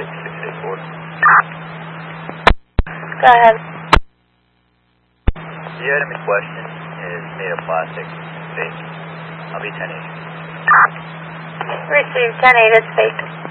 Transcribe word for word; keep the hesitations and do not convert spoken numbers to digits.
six six eight four. Go ahead. The item in question is made of plastic. Fake. I'll be ten eight. Receive ten eight, it's fake.